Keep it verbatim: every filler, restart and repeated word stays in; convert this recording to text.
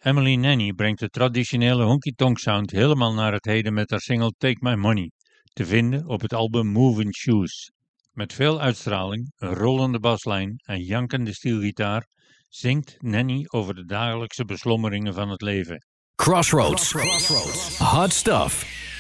Emily Nanny brengt de traditionele honky-tonk sound helemaal naar het heden met haar single Take My Money, te vinden op het album Moving Shoes. Met veel uitstraling, een rollende baslijn en jankende stielgitaar zingt Nanny over de dagelijkse beslommeringen van het leven. Crossroads. Crossroads. Hot stuff.